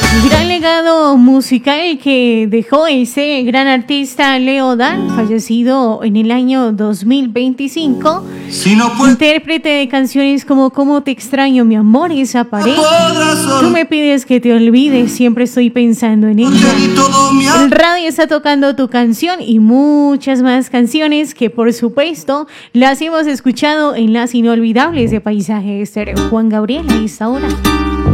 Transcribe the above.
Gran legado musical que dejó ese gran artista Leo Dan, fallecido en el año 2025. Si no intérprete de canciones como Cómo te extraño, mi amor, esa pared. Tú me pides que te olvides, siempre estoy pensando en ella. El radio está tocando tu canción y muchas más canciones que por supuesto las hemos escuchado en las inolvidables de Paisaje Estéreo. Juan Gabriel a esta hora.